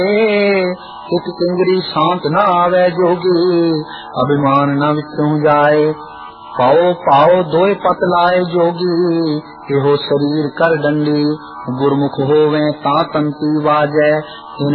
एक किंगरी शांत न आवे जोगी, अभिमान न विचों जाए। पाओ पाओ दोए पत लाए जोगी, एहो शरीर कर डंडी, गुरमुख होवे ता तंती बाजै।